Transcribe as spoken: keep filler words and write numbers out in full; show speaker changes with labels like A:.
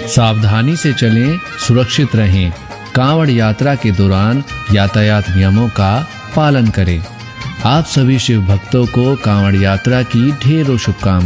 A: सावधानी से चलें, सुरक्षित रहें। कांवड़ यात्रा के दौरान यातायात नियमों का पालन करें। आप सभी शिव भक्तों को कांवड़ यात्रा की ढेरों शुभकामनाएं।